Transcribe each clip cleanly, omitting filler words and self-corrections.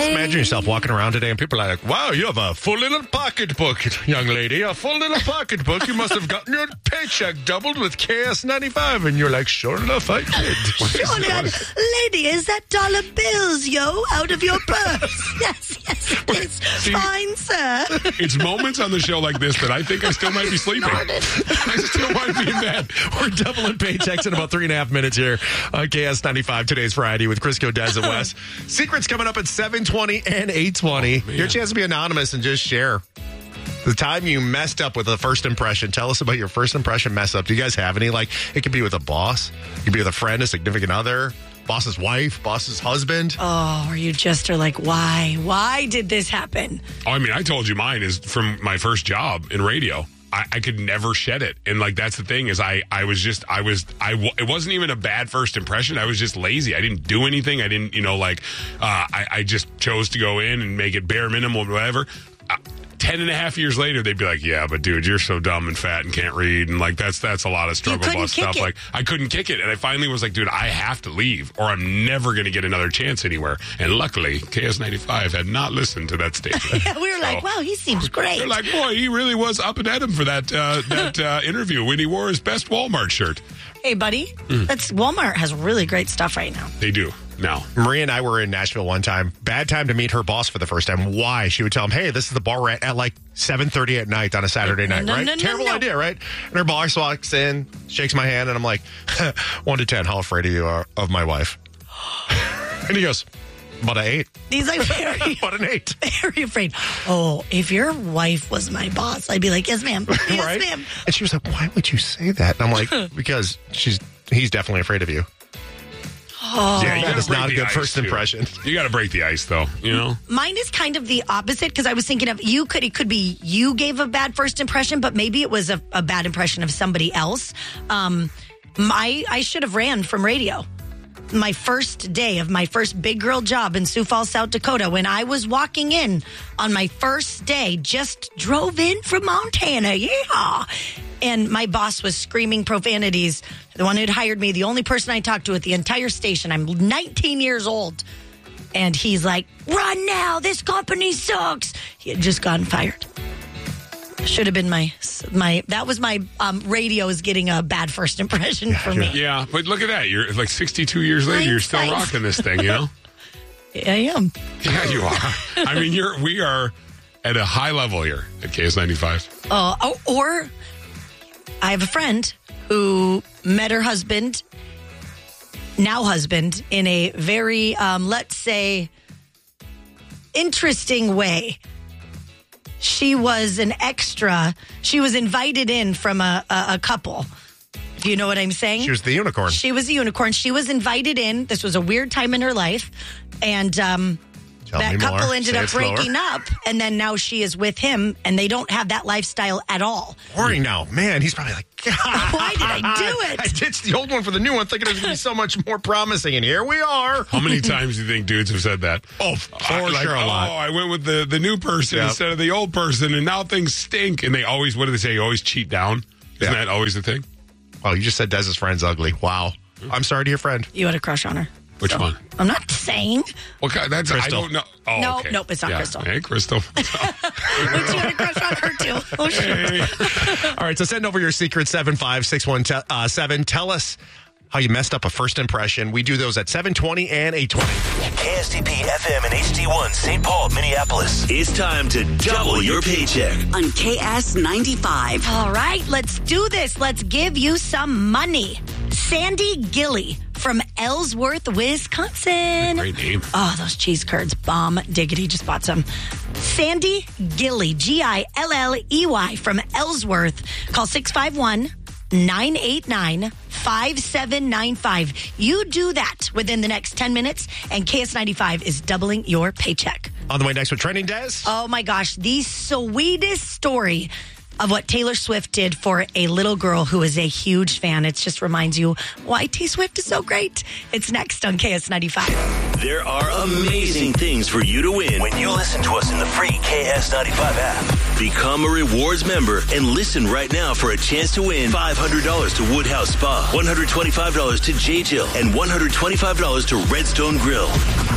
imagine yourself walking around today and people are like, wow, you have a full little pocketbook, young lady. A full little pocketbook. You must have gotten your paycheck doubled with KS95. And you're like, sure enough, I did. Lady, is that dollar bills, out of your purse? Yes, it is. Fine, sir. It's moments on the show like this that I think I still might be sleeping. I still might be in bed. We're doubling paychecks in about 3.5 minutes here on KS95 Today's Variety with Crisco, Des, and Wes. Secrets coming up at 7:20 and 8:20. Your chance to be anonymous and just share the time you messed up with a first impression. Tell us about your first impression mess up. Do you guys have any? Like, it could be with a boss. It could be with a friend, a significant other, boss's wife, boss's husband. Oh, or you just are like, why? Why did this happen? Oh, I mean, I told you mine is from my first job in radio. I could never shed it. And like, that's the thing is it wasn't even a bad first impression. I was just lazy. I didn't do anything. I didn't, I just chose to go in and make it bare minimum, whatever. 10.5 years later, they'd be like, yeah, but dude, you're so dumb and fat and can't read. And like, that's a lot of struggle bus stuff. Like, I couldn't kick it. And I finally was like, dude, I have to leave or I'm never going to get another chance anywhere. And luckily, KS95 had not listened to that statement. Yeah, we were like, wow, he seems great. They're like, boy, he really was up and at him for that interview when he wore his best Walmart shirt. Hey, buddy, Walmart has really great stuff right now. They do. No. Maria and I were in Nashville one time. Bad time to meet her boss for the first time. Why? She would tell him, hey, this is the bar we're at like 7:30 at night on a Saturday night, right? Terrible idea, right? And her boss walks in, shakes my hand, and I'm like, 1 to 10, how afraid are you of my wife? And he goes, about an 8. He's like, about an 8. Very afraid. Oh, if your wife was my boss, I'd be like, yes, ma'am. Yes, right? ma'am. And she was like, why would you say that? And I'm like, because he's definitely afraid of you. Oh. Yeah, that is not a good first impression. You got to break the ice, though, Mine is kind of the opposite because I was thinking of it could be you gave a bad first impression, but maybe it was a bad impression of somebody else. I should have ran from radio. My first day of my first big girl job in Sioux Falls, South Dakota, when I was walking in on my first day, just drove in from Montana. Yeah. And my boss was screaming profanities. The one who'd hired me, the only person I talked to at the entire station. I'm 19 years old. And he's like, run now. This company sucks. He had just gotten fired. Should have been my radio is getting a bad first impression for me. Yeah, but look at that. You're like 62 years later, you're still rocking this thing, Yeah, I am. Yeah, you are. I mean, we are at a high level here at KS95. Or I have a friend who met her husband, now husband, in a very, let's say, interesting way. She was an extra. She was invited in from a couple. Do you know what I'm saying? She was the unicorn. She was a unicorn. She was invited in. This was a weird time in her life. And that couple ended up breaking up. And then now she is with him. And they don't have that lifestyle at all. Boring now. Man, he's probably like, why did I do it? I ditched the old one for the new one thinking it was going to be so much more promising. And here we are. How many times do you think dudes have said that? Oh, for sure a lot. Oh, I went with the new person instead of the old person. And now things stink. And they always, what do they say? You always cheat down. Isn't that always the thing? Well, you just said Dez's friend's ugly. Wow. I'm sorry to your friend. You had a crush on her. Which one? I'm not saying. Well, that's Crystal. I don't know. Oh, no, okay. nope, it's not Crystal. Hey, Crystal. But you had a crush on her too. Oh, shit. All right, so send over your secret 75617. Tell us how you messed up a first impression. We do those at 7:20 and 8:20. KSTP FM and HD1 St. Paul, Minneapolis. It's time to double your paycheck on KS95. All right, let's do this. Let's give you some money. Sandy Gilly from Ellsworth, Wisconsin. Great name. Oh, those cheese curds. Bomb diggity. Just bought some. Sandy Gilly, Gilley from Ellsworth. Call 651-989-5795. You do that within the next 10 minutes, and KS95 is doubling your paycheck. On the way next with Trending Des. Oh, my gosh. The sweetest story of what Taylor Swift did for a little girl who is a huge fan. It just reminds you why T Swift is so great. It's next on KS95. There are amazing things for you to win when you listen to us in the free KS95 app. Become a rewards member and listen right now for a chance to win $500 to Woodhouse Spa, $125 to J. Jill, and $125 to Redstone Grill.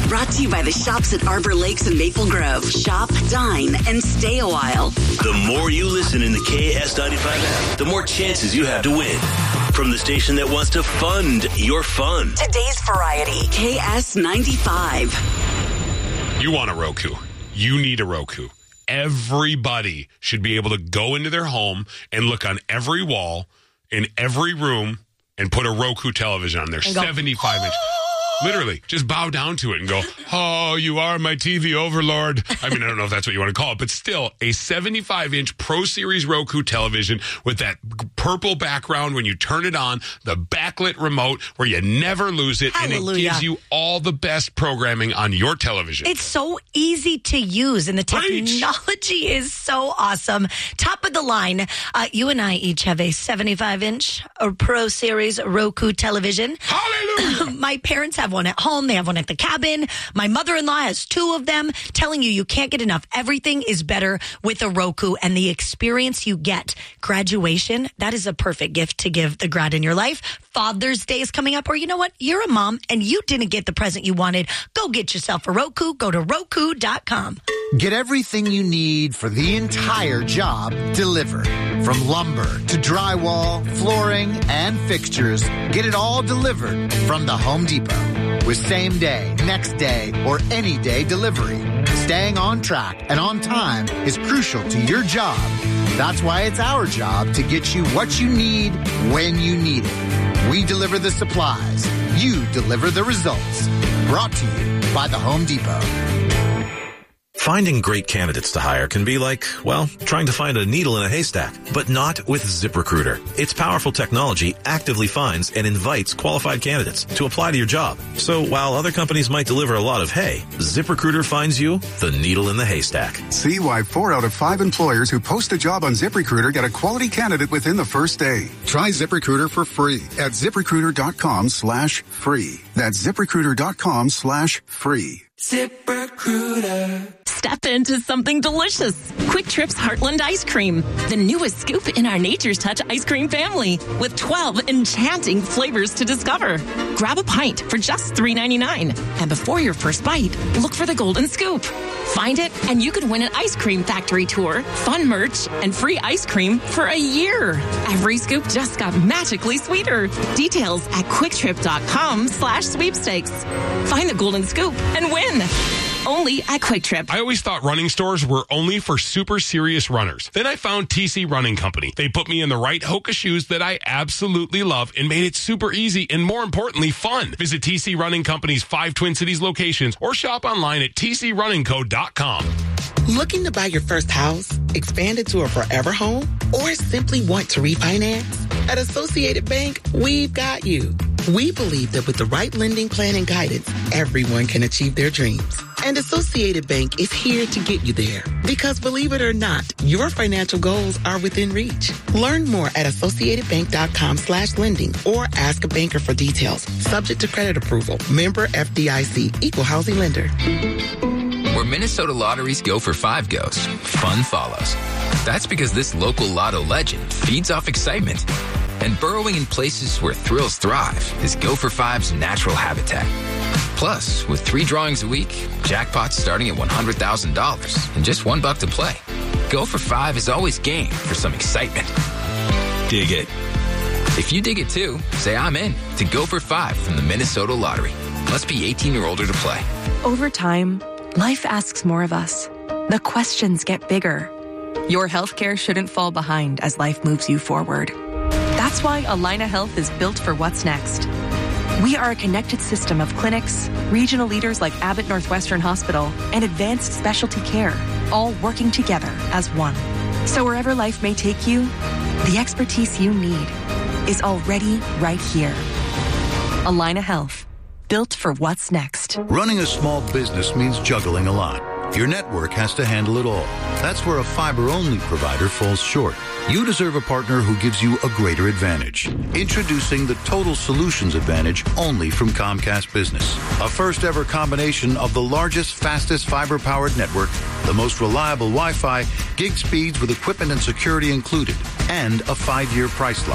Brought to you by the shops at Arbor Lakes and Maple Grove. Shop, dine, and stay a while. The more you listen in the KS95 app, the more chances you have to win. From the station that wants to fund your fun. Today's variety. KS95. You want a Roku. You need a Roku. Everybody should be able to go into their home and look on every wall in every room and put a Roku television on there. 75-inch. Literally, just bow down to it and go, oh, you are my TV overlord. I mean, I don't know if that's what you want to call it, but still, a 75-inch Pro Series Roku television with that purple background when you turn it on, the backlit remote where you never lose it, Hallelujah. and it gives you all the best programming on your television. It's so easy to use, and the Preach. technology is so awesome. Top of the line, you and I each have a 75-inch Pro Series Roku television. Hallelujah! My parents have one at home. They have one at the cabin. My mother-in-law has 2 of them. Telling you can't get enough. Everything is better with a Roku, and the experience you get. Graduation, that is a perfect gift to give the grad in your life. Father's Day is coming up, or you know what? You're a mom, and you didn't get the present you wanted. Go get yourself a Roku. Go to Roku.com. Get everything you need for the entire job delivered. From lumber to drywall, flooring, and fixtures, get it all delivered from the Home Depot. With same day, next day, or any day delivery. Staying on track and on time is crucial to your job. That's why it's our job to get you what you need when you need it. We deliver the supplies. You deliver the results. Brought to you by the Home Depot. Finding great candidates to hire can be like, well, trying to find a needle in a haystack, but not with ZipRecruiter. Its powerful technology actively finds and invites qualified candidates to apply to your job. So while other companies might deliver a lot of hay, ZipRecruiter finds you the needle in the haystack. See why 4 out of 5 employers who post a job on ZipRecruiter get a quality candidate within the first day. Try ZipRecruiter for free at ZipRecruiter.com/free. That's ZipRecruiter.com/free. ZipRecruiter. Step into something delicious. Quick Trip's Heartland Ice Cream, the newest scoop in our Nature's Touch ice cream family, with 12 enchanting flavors to discover. Grab a pint for just $3.99. And before your first bite, look for the golden scoop. Find it, and you could win an ice cream factory tour, fun merch, and free ice cream for a year. Every scoop just got magically sweeter. Details at quicktrip.com/sweepstakes. Find the golden scoop and win. Only at Quick Trip. I always thought running stores were only for super serious runners. Then I found TC Running Company. They put me in the right Hoka shoes that I absolutely love and made it super easy and, more importantly, fun. Visit TC Running Company's 5 Twin Cities locations or shop online at tcrunningco.com. Looking to buy your first house, expand it to a forever home, or simply want to refinance? At Associated Bank, we've got you. We believe that with the right lending plan and guidance, everyone can achieve their dreams. And Associated Bank is here to get you there. Because believe it or not, your financial goals are within reach. Learn more at associatedbank.com/lending or ask a banker for details. Subject to credit approval. Member FDIC. Equal housing lender. Where Minnesota lotteries go for 5 goes, fun follows. That's because this local lotto legend feeds off excitement. And burrowing in places where thrills thrive is Go for 5's natural habitat. Plus, with 3 drawings a week, jackpots starting at $100,000 and just $1 to play. Go for 5 is always game for some excitement. Dig it. If you dig it too, say I'm in to Go for 5 from the Minnesota Lottery. Must be 18 or older to play. Over time, life asks more of us. The questions get bigger. Your healthcare shouldn't fall behind as life moves you forward. That's why Allina Health is built for what's next. We are a connected system of clinics, regional leaders like Abbott Northwestern Hospital, and advanced specialty care, all working together as one. So wherever life may take you, the expertise you need is already right here. Allina Health, built for what's next. Running a small business means juggling a lot. Your network has to handle it all. That's where a fiber-only provider falls short. You deserve a partner who gives you a greater advantage. Introducing the Total Solutions Advantage only from Comcast Business. A first-ever combination of the largest, fastest fiber-powered network, the most reliable Wi-Fi, gig speeds with equipment and security included, and a 5-year price lock.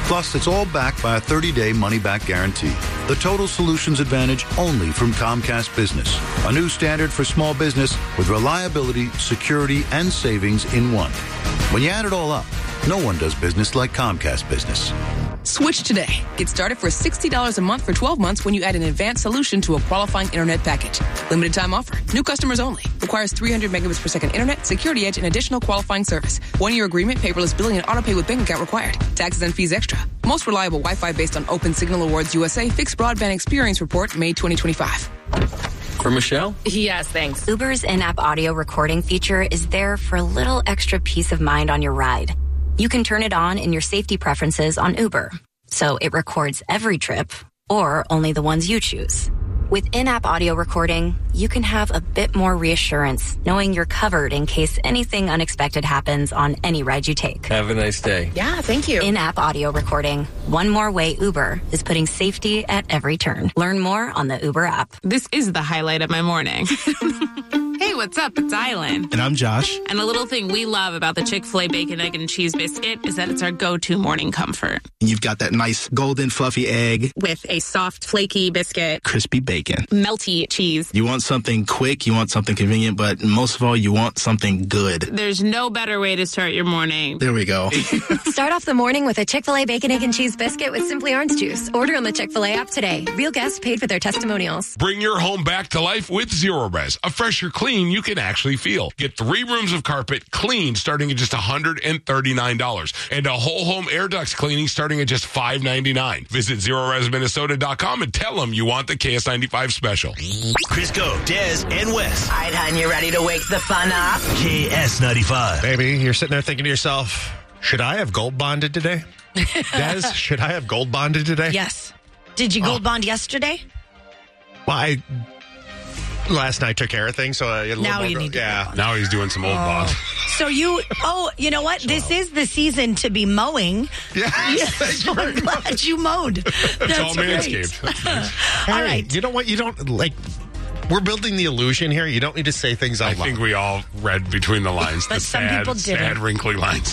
Plus, it's all backed by a 30-day money-back guarantee. The Total Solutions Advantage only from Comcast Business. A new standard for small business with reliability, security, and savings in one. When you add it all up, no one does business like Comcast Business. Switch today. Get started for $60 a month for 12 months when you add an advanced solution to a qualifying internet package. Limited time offer. New customers only. Requires 300 megabits per second internet, security edge, and additional qualifying service. 1-year agreement, paperless billing, and autopay with bank account required. Taxes and fees extra. Most reliable Wi-Fi based on Open Signal Awards USA Fixed Broadband Experience Report, May 2025. For Michelle? Yes, thanks. Uber's in-app audio recording feature is there for a little extra peace of mind on your ride. You can turn it on in your safety preferences on Uber, so it records every trip or only the ones you choose. With in-app audio recording, you can have a bit more reassurance knowing you're covered in case anything unexpected happens on any ride you take. Have a nice day. Yeah, thank you. In-app audio recording. One more way Uber is putting safety at every turn. Learn more on the Uber app. This is the highlight of my morning. Hey, what's up? It's Island. And I'm Josh. And a little thing we love about the Chick-fil-A Bacon, Egg, and Cheese Biscuit is that it's our go-to morning comfort. You've got that nice golden fluffy egg. With a soft, flaky biscuit. Crispy bacon. Melty cheese. You want something quick, you want something convenient, but most of all, you want something good. There's no better way to start your morning. There we go. Start off the morning with a Chick-fil-A Bacon, Egg, and Cheese Biscuit with Simply Orange Juice. Order on the Chick-fil-A app today. Real guests paid for their testimonials. Bring your home back to life with Zero-Res. A fresher clean you can actually feel. Get 3 rooms of carpet clean starting at just $139. And a whole home air ducts cleaning starting at just $5.99. Visit ZeroResMinnesota.com and tell them you want the KS95 special. Crisco, Des, and Wes. All right, hon, you ready to wake the fun up? KS95. Baby, you're sitting there thinking to yourself, should I have gold bonded today? Des, should I have gold bonded today? Yes. Did you gold bond yesterday? Well, last night took care of things, so now you need to. Yeah. Now he's doing some old bond. So you know what? This is the season to be mowing. Yes. So I'm glad you mowed. That's all great. Manscaped. That's nice. Hey, all right. You know what? You don't like. We're building the illusion here. You don't need to say things out loud. I think we all read between the lines. But the some sad, people didn't. sad, wrinkly lines.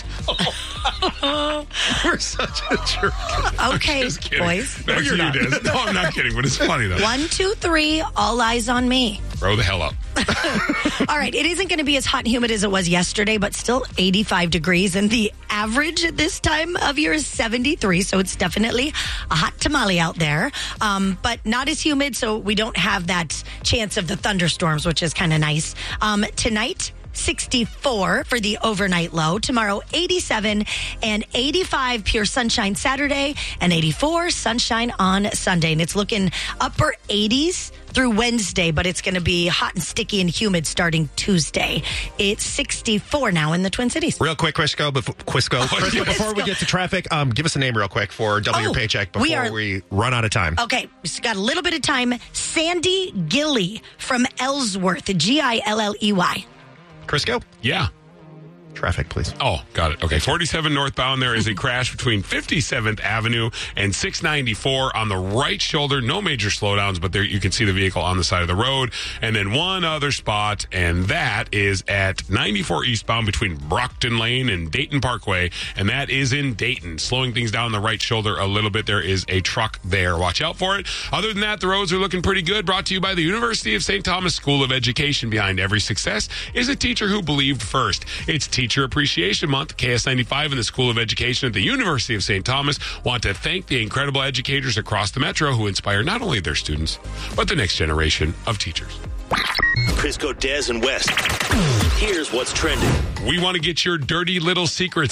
We're such a jerk. Okay, No, boys. Back to you, Des. No, I'm not kidding, but it's funny though. 1, 2, 3. All eyes on me. Grow the hell up. All right, it isn't going to be as hot and humid as it was yesterday, but still 85 degrees. And the average at this time of year is 73, so it's definitely a hot tamale out there. But not as humid, so we don't have that chance of the thunderstorms, which is kind of nice. Tonight, 64 for the overnight low. Tomorrow, 87 and 85 pure sunshine Saturday and 84 sunshine on Sunday. And it's looking upper 80s through Wednesday, but it's going to be hot and sticky and humid starting Tuesday. It's 64 now in the Twin Cities. Real quick, Crisco, before we get to traffic, give us a name real quick for Double Your Paycheck before we run out of time. Okay, we've got a little bit of time. Sandy Gilley from Ellsworth, Gilley. Crisco? Yeah. Traffic, please. Oh, got it. Okay, 47 northbound. There is a crash between 57th Avenue and 694 on the right shoulder. No major slowdowns, but there you can see the vehicle on the side of the road. And then one other spot, and that is at 94 eastbound between Brockton Lane and Dayton Parkway, and that is in Dayton. Slowing things down the right shoulder a little bit. There is a truck there. Watch out for it. Other than that, the roads are looking pretty good. Brought to you by the University of St. Thomas School of Education. Behind every success is a teacher who believed first. It's Teacher Appreciation Month. KS95 and the School of Education at the University of St. Thomas want to thank the incredible educators across the metro who inspire not only their students, but the next generation of teachers. Crisco, Des, and West. Here's what's trending. We want to get your dirty little secrets.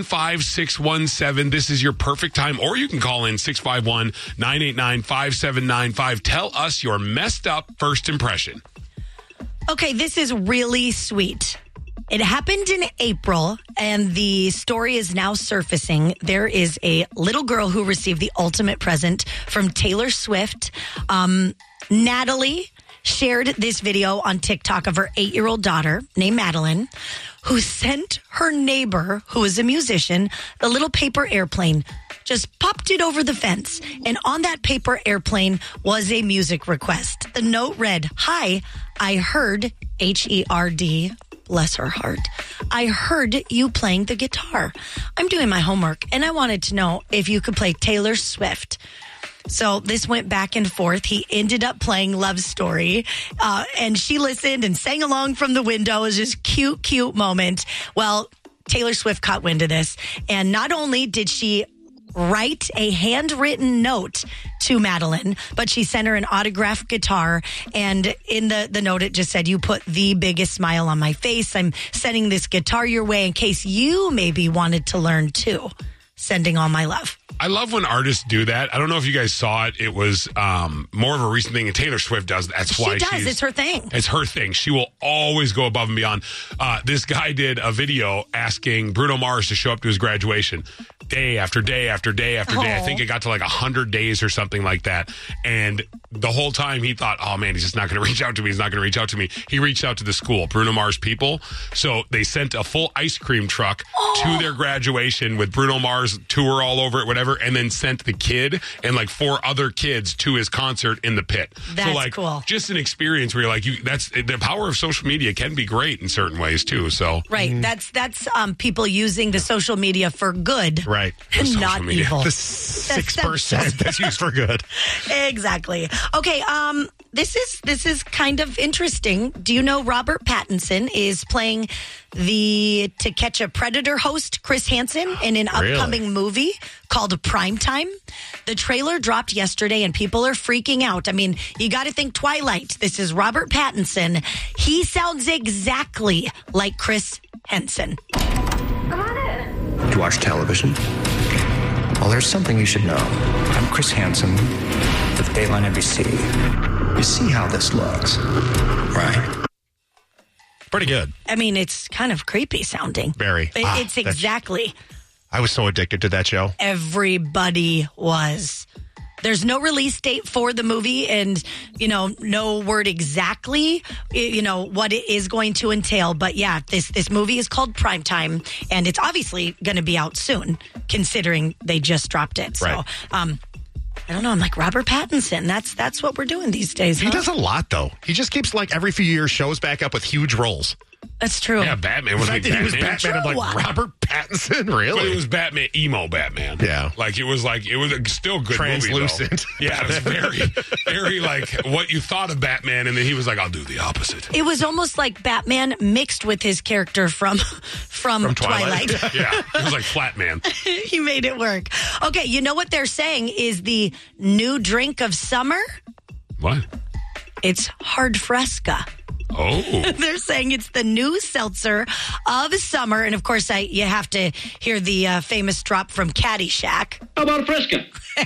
75617. This is your perfect time. Or you can call in 651-989-5795. Tell us your messed up first impression. Okay, this is really sweet. It happened in April, and the story is now surfacing. There is a little girl who received the ultimate present from Taylor Swift. Natalie shared this video on TikTok of her 8-year-old daughter named Madeline, who sent her neighbor, who is a musician, a little paper airplane. Just popped it over the fence. And on that paper airplane was a music request. The note read, "Hi, I heard, HERD, bless her heart. I heard you playing the guitar. I'm doing my homework, and I wanted to know if you could play Taylor Swift. So this went back and forth. He ended up playing Love Story, and she listened and sang along from the window. It was just cute moment. Well, Taylor Swift caught wind of this, and not only did she write a handwritten note to Madeline, but she sent her an autographed guitar, and in the note it just said, "You put the biggest smile on my face. I'm sending this guitar your way in case you maybe wanted to learn too. Sending all my love." I love when artists do that. I don't know if you guys saw it. It was more of a recent thing, and Taylor Swift does. That's why she does. It's her thing. It's her thing. She will always go above and beyond. This guy did a video asking Bruno Mars to show up to his graduation day after day after day after day. I think it got to like 100 days or something like that. And the whole time he thought, oh man, he's just not going to reach out to me. He's not going to reach out to me. He reached out to the school, Bruno Mars people. So they sent a full ice cream truck to their graduation with Bruno Mars tour all over it, whatever, and then sent the kid and like 4 other kids to his concert in the pit. That's so like cool. Just an experience where you're like, that's the power of social media can be great in certain ways too. So Right. That's people using the social media for good. Right. And not evil. The 6% that's used for good. Exactly. Okay, this is kind of interesting. Do you know Robert Pattinson is playing the To Catch a Predator host, Chris Hansen, in an upcoming movie called Primetime? The trailer dropped yesterday and people are freaking out. I mean, you got to think Twilight. This is Robert Pattinson. He sounds exactly like Chris Hansen. Do you watch television? Well, there's something you should know. I'm Chris Hansen for the Dateline NBC. You see how this looks, right? Pretty good. I mean, it's kind of creepy sounding. Very. It's exactly. I was so addicted to that show. Everybody was. There's no release date for the movie and, no word exactly, what it is going to entail. But yeah, this movie is called Primetime and it's obviously going to be out soon considering they just dropped it. Right. So, I don't know. I'm like Robert Pattinson. That's what we're doing these days. He does a lot though. He just keeps like every few years shows back up with huge roles. That's true. Yeah, Batman was like He was Batman. I'm like, Robert Pattinson? Really? But it was Batman, emo Batman. Yeah. It was a still good translucent movie, though. Yeah, it was very like what you thought of Batman, and then he was like, I'll do the opposite. It was almost like Batman mixed with his character from Twilight. Yeah, it was like Flat Man. He made it work. Okay, you know what they're saying is the new drink of summer? What? It's Hard Fresca. Oh. They're saying it's the new seltzer of summer. And of course, you have to hear the famous drop from Caddyshack. How about a Fresca?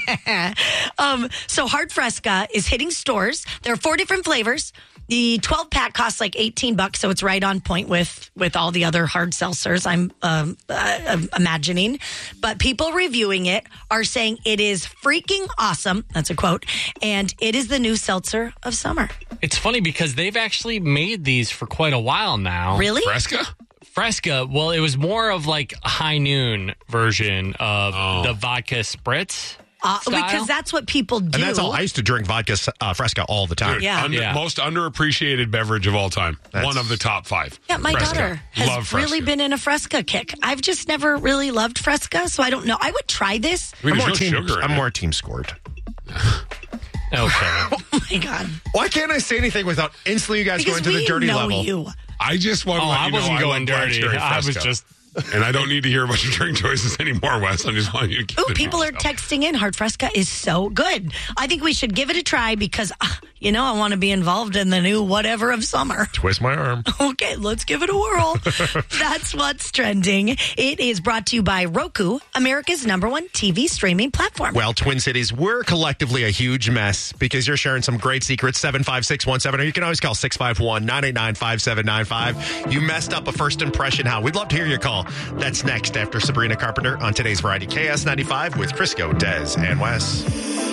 So Hard Fresca is hitting stores. There are 4 different flavors. The 12-pack costs like $18, so it's right on point with all the other hard seltzers, I'm imagining. But people reviewing it are saying it is freaking awesome. That's a quote. And it is the new seltzer of summer. It's funny because they've actually made these for quite a while now. Really? Fresca. Well, it was more of like a high noon version of the vodka spritz. Because that's what people do. And that's all. I used to drink vodka Fresca all the time. Dude, most underappreciated beverage of all time. One of the top 5. Yeah, my Fresca. daughter has really been in a Fresca kick. I've just never really loved Fresca, so I don't know. I would try this. I'm more team scored. Okay. Oh my God. Why can't I say anything without instantly you guys going to the dirty level? You. I just want to let you know wasn't going dirty. I was just... And I don't need to hear about your drink choices anymore, Wes. I just want you to keep people are texting in. Hard Fresca is so good. I think we should give it a try because, I want to be involved in the new whatever of summer. Twist my arm. Okay, let's give it a whirl. That's what's trending. It is brought to you by Roku, America's #1 TV streaming platform. Well, Twin Cities, we're collectively a huge mess because you're sharing some great secrets. 75617, or you can always call 651-989-5795. You messed up a first impression. How? We'd love to hear your call. That's next after Sabrina Carpenter on today's Variety KS95 with Crisco, Dez, and Wes.